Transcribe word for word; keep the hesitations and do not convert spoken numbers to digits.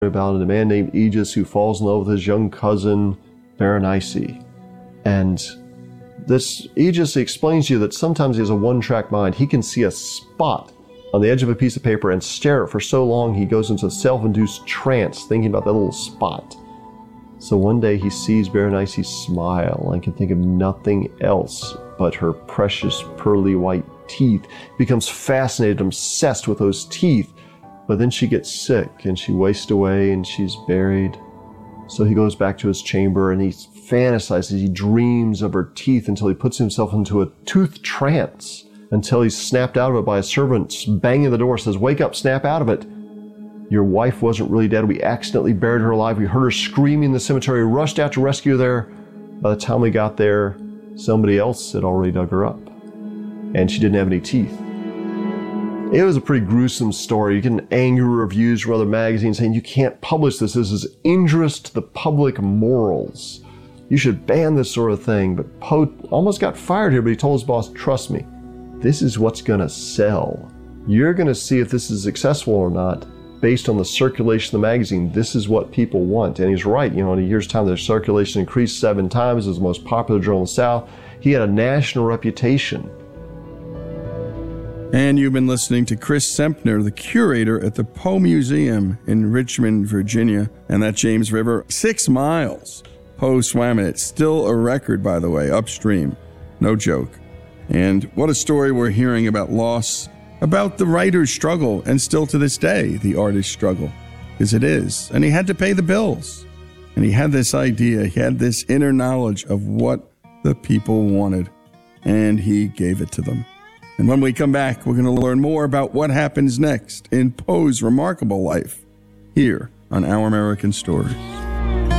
about a man named Aegis who falls in love with his young cousin, Berenice. And this Aegis explains to you that sometimes he has a one-track mind. He can see a spot on the edge of a piece of paper and stare at it for so long he goes into a self-induced trance thinking about that little spot. So one day he sees Berenice smile and can think of nothing else but her precious pearly white teeth. He becomes fascinated, obsessed with those teeth. But then she gets sick and she wastes away and she's buried. So he goes back to his chamber and he fantasizes, he dreams of her teeth until he puts himself into a tooth trance, until he's snapped out of it by a servant banging the door, says, "Wake up, snap out of it. Your wife wasn't really dead. We accidentally buried her alive. We heard her screaming in the cemetery, rushed out to rescue her there. By the time we got there, somebody else had already dug her up. And she didn't have any teeth." It was a pretty gruesome story. You get angry reviews from other magazines saying, "You can't publish this. This is injurious to the public morals. You should ban this sort of thing." But Poe almost got fired here, but he told his boss, "Trust me, this is what's going to sell. You're going to see if this is successful or not based on the circulation of the magazine. This is what people want." And he's right. You know, in a year's time, their circulation increased seven times. It was the most popular journal in the South. He had a national reputation. And you've been listening to Chris Sempner, the curator at the Poe Museum in Richmond, Virginia. And that James River, six miles. Poe swam it. It's still a record, by the way, upstream. No joke. And what a story we're hearing about loss, about the writer's struggle, and still to this day, the artist's struggle. Because it is. And he had to pay the bills. And he had this idea. He had this inner knowledge of what the people wanted. And he gave it to them. And when we come back, we're going to learn more about what happens next in Poe's remarkable life here on Our American Stories.